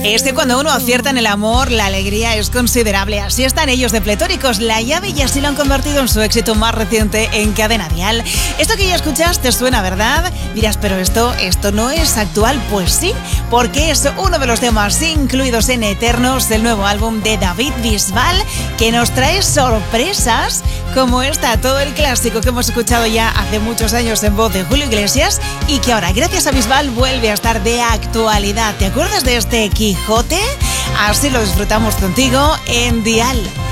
Es que cuando uno acierta en el amor, la alegría es considerable. Así están ellos de Pletóricos, La Llave, y así lo han convertido en su éxito más reciente en Cadena Dial. Esto que ya escuchas te suena, ¿verdad? Dirás, pero esto no es actual. Pues sí, porque es uno de los temas incluidos en Eternos, del nuevo álbum de David Bisbal, que nos trae sorpresas como esta, todo el clásico que hemos escuchado ya hace muchos años en voz de Julio Iglesias y que ahora, gracias a Bisbal, vuelve a estar de actualidad. ¿Te acuerdas de este Quijote? Así lo disfrutamos contigo en Dial.